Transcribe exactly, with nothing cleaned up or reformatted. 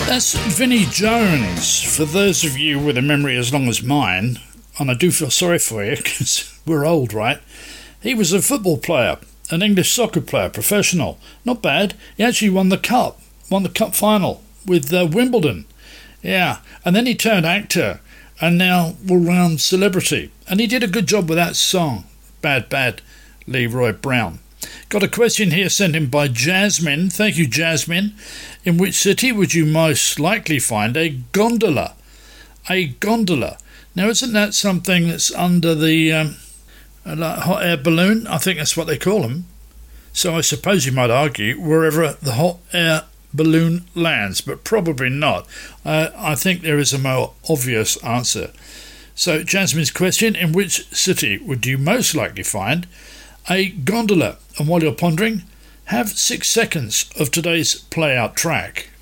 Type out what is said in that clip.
That's Vinnie Jones. For those of you with a memory as long as mine, and I do feel sorry for you because we're old, right? He was a football player, an English soccer player, professional. Not bad. He actually won the cup, won the cup final with uh, Wimbledon. Yeah, and then he turned actor and now all-round celebrity. And he did a good job with that song, Bad Bad, Leroy Brown. Got a question here sent in by Jasmine. Thank you, Jasmine. In which city would you most likely find a gondola? A gondola. Now, isn't that something that's under the um, like hot air balloon? I think that's what they call them. So I suppose you might argue wherever the hot air balloon lands, but probably not. Uh, I think there is a more obvious answer. So Jasmine's question, in which city would you most likely find a gondola? And while you're pondering, have six seconds of today's play-out track.